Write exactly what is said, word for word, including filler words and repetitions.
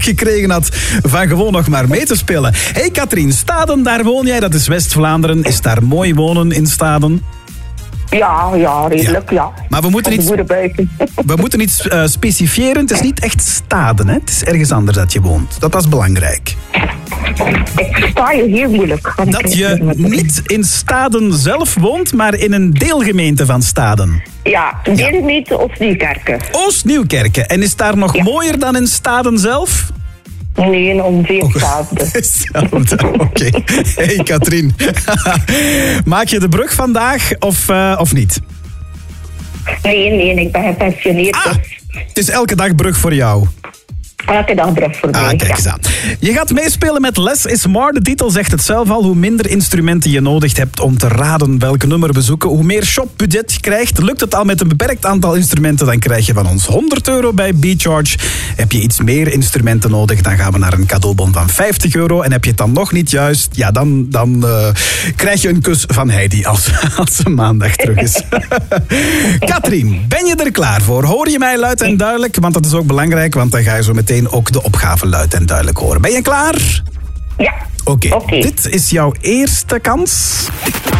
gekregen had van gewoon nog maar mee te spelen. Hey Katrien, Staden, daar woon jij, dat is West-Vlaanderen. Is daar mooi wonen in Staden? Ja, ja, redelijk, ja. ja. Maar we moeten iets, we moeten iets uh, specifieren. Het is niet echt Staden, hè? Het is ergens anders dat je woont. Dat is belangrijk. Ik versta je heel moeilijk. Dat je niet in Staden zelf woont, maar in een deelgemeente van Staden. Ja, deelgemeente Oost-Nieuwkerken. Oost-Nieuwkerken. En is daar nog ja. mooier dan in Staden zelf? Nee, ongeveer hetzelfde. Hetzelfde, oké. Okay. Hey Katrien, maak je de brug vandaag of, uh, of niet? Nee, nee, ik ben gepensioneerd. Ah, het is elke dag brug voor jou. Elke dag brug voor mij. Ah, kijk eens aan. Je gaat meespelen met Less is More. De titel zegt het zelf al. Hoe minder instrumenten je nodig hebt om te raden welke nummer we zoeken, hoe meer shopbudget je krijgt. Lukt het al met een beperkt aantal instrumenten, dan krijg je van ons honderd euro bij B-Charge. Heb je iets meer instrumenten nodig, dan gaan we naar een cadeaubon van vijftig euro. En heb je het dan nog niet juist, ja, dan, dan uh, krijg je een kus van Heidi als, als ze maandag terug is. Katrien, ben je er klaar voor? Hoor je mij luid en duidelijk? Want dat is ook belangrijk, want dan ga je zo meteen ook de opgave luid en duidelijk horen. Ben je klaar? Ja. Oké, okay. okay. Dit is jouw eerste kans.